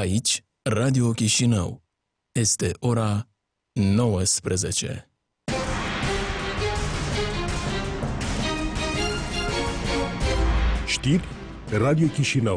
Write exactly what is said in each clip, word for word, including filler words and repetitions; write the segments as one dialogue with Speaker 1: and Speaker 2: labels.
Speaker 1: Aici, Radio Chișinău. Este ora nouăsprezece.
Speaker 2: Știri Radio Chișinău.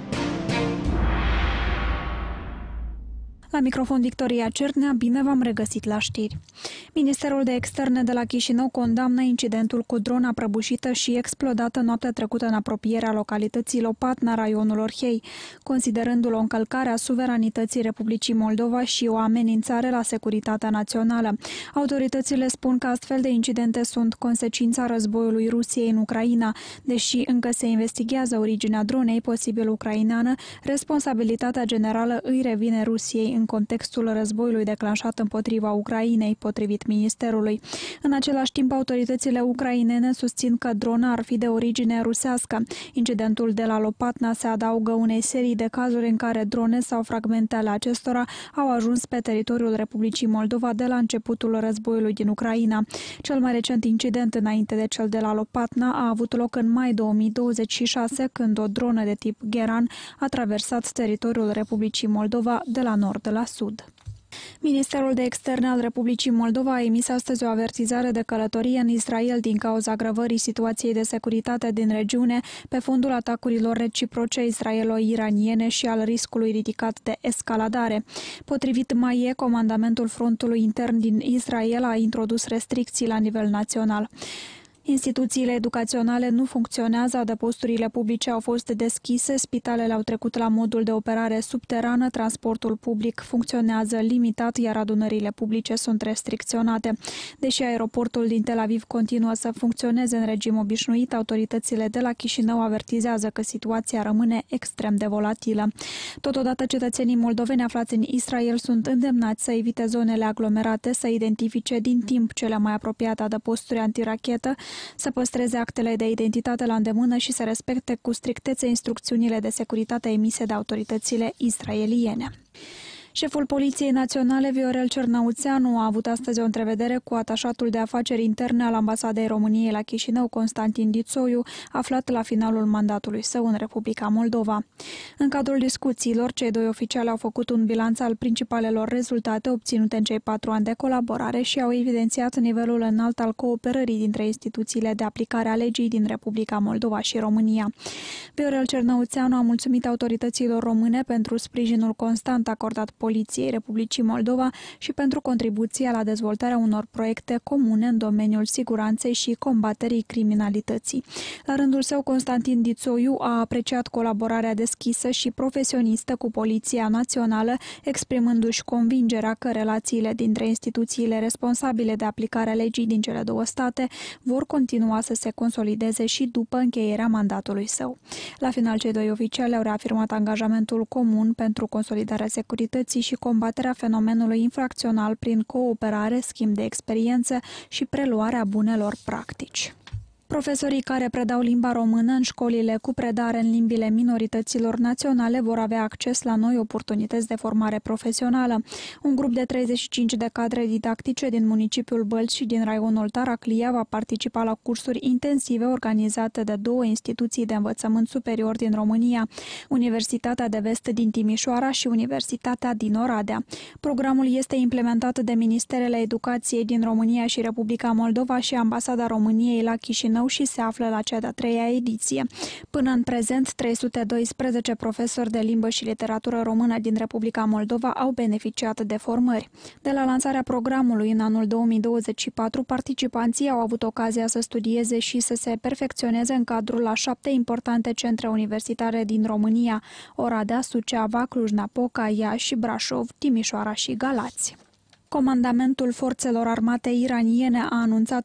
Speaker 3: La microfon Victoria Cernea, bine v-am regăsit la știri. Ministerul de Externe de la Chișinău condamnă incidentul cu drona prăbușită și explodată noaptea trecută în apropierea localității Lopatna, raionul Orhei, considerându-l o încălcare a suveranității Republicii Moldova și o amenințare la securitatea națională. Autoritățile spun că astfel de incidente sunt consecința războiului Rusiei în Ucraina. Deși încă se investigează originea dronei posibil ucraineană, responsabilitatea generală îi revine Rusiei în contextul războiului declanșat împotriva Ucrainei, potrivit ministerului. În același timp, autoritățile ucrainene susțin că drona ar fi de origine rusească. Incidentul de la Lopatna se adaugă unei serii de cazuri în care drone sau fragmente ale acestora au ajuns pe teritoriul Republicii Moldova de la începutul războiului din Ucraina. Cel mai recent incident înainte de cel de la Lopatna a avut loc în mai două mii douăzeci și șase, când o dronă de tip Geran a traversat teritoriul Republicii Moldova de la nord la sud. Ministerul de Externe al Republicii Moldova a emis astăzi o avertizare de călătorie în Israel din cauza agravării situației de securitate din regiune pe fondul atacurilor reciproce israelo-iraniene și al riscului ridicat de escaladare. Potrivit M A I E, comandamentul frontului intern din Israel a introdus restricții la nivel național. Instituțiile educaționale nu funcționează, adăposturile publice au fost deschise, spitalele au trecut la modul de operare subterană, transportul public funcționează limitat, iar adunările publice sunt restricționate. Deși aeroportul din Tel Aviv continuă să funcționeze în regim obișnuit, autoritățile de la Chișinău avertizează că situația rămâne extrem de volatilă. Totodată, cetățenii moldoveni aflați în Israel sunt îndemnați să evite zonele aglomerate, să identifice din timp cele mai apropiate adăposturi antirachetă, să păstreze actele de identitate la îndemână și să respecte cu strictețe instrucțiunile de securitate emise de autoritățile israeliene. Șeful Poliției Naționale, Viorel Cernăuțeanu, a avut astăzi o întrevedere cu atașatul de afaceri interne al Ambasadei României la Chișinău, Constantin Dițoiu, aflat la finalul mandatului său în Republica Moldova. În cadrul discuțiilor, cei doi oficiali au făcut un bilanț al principalelor rezultate obținute în cei patru ani de colaborare și au evidențiat nivelul înalt al cooperării dintre instituțiile de aplicare a legii din Republica Moldova și România. Viorel Cernăuțeanu a mulțumit autorităților române pentru sprijinul constant acordat Poliției Republicii Moldova și pentru contribuția la dezvoltarea unor proiecte comune în domeniul siguranței și combaterii criminalității. La rândul său, Constantin Dițoiu a apreciat colaborarea deschisă și profesionistă cu Poliția Națională, exprimându-și convingerea că relațiile dintre instituțiile responsabile de aplicarea legii din cele două state vor continua să se consolideze și după încheierea mandatului său. La final, cei doi oficiali au reafirmat angajamentul comun pentru consolidarea securității și combaterea fenomenului infracțional prin cooperare, schimb de experiențe și preluarea bunelor practici. Profesorii care predau limba română în școlile cu predare în limbile minorităților naționale vor avea acces la noi oportunități de formare profesională. Un grup de treizeci și cinci de cadre didactice din municipiul Bălți și din raionul Taraclia va participa la cursuri intensive organizate de două instituții de învățământ superior din România, Universitatea de Vest din Timișoara și Universitatea din Oradea. Programul este implementat de Ministerele Educației din România și Republica Moldova și Ambasada României la Chișinău și se află la cea de-a treia ediție. Până în prezent, trei sute doisprezece profesori de limbă și literatură română din Republica Moldova au beneficiat de formări. De la lansarea programului în anul două mii douăzeci și patru, participanții au avut ocazia să studieze și să se perfecționeze în cadrul a șapte importante centre universitare din România: Oradea, Suceava, Cluj-Napoca, Iași, Brașov, Timișoara și Galați. Comandamentul Forțelor Armate iraniene a anunțat